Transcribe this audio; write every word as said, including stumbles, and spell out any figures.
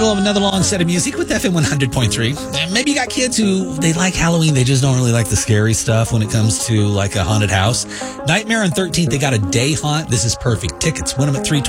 middle of another long set of music with F M one hundred point three. And maybe you got kids who, they like Halloween, they just don't really like the scary stuff when it comes to like a haunted house. Nightmare on thirteenth, they got a day haunt. This is perfect. Tickets, win them at three